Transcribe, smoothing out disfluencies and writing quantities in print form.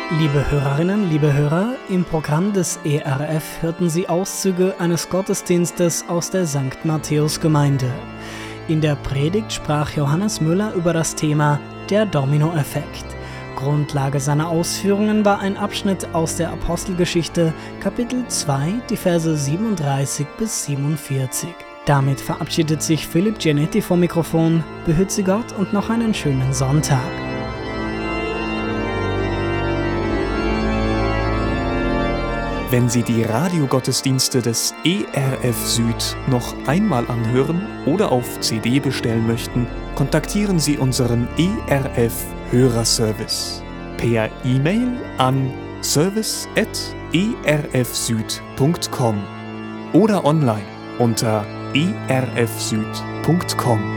Liebe Hörerinnen, liebe Hörer, im Programm des ERF hörten Sie Auszüge eines Gottesdienstes aus der St. Matthäus-Gemeinde. In der Predigt sprach Johannes Müller über das Thema der Dominoeffekt. Grundlage seiner Ausführungen war ein Abschnitt aus der Apostelgeschichte, Kapitel 2, die Verse 37 bis 47. Damit verabschiedet sich Philipp Giannetti vom Mikrofon. Behüte Gott und noch einen schönen Sonntag. Wenn Sie die Radiogottesdienste des ERF Süd noch einmal anhören oder auf CD bestellen möchten, kontaktieren Sie unseren ERF Hörerservice per E-Mail an service@erfsüd.com oder online unter erfsüd.com.